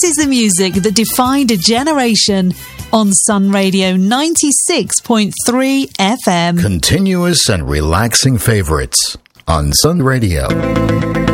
This is the music that defined a generation on Sun Radio 96.3 FM. Continuous and relaxing favorites on Sun Radio.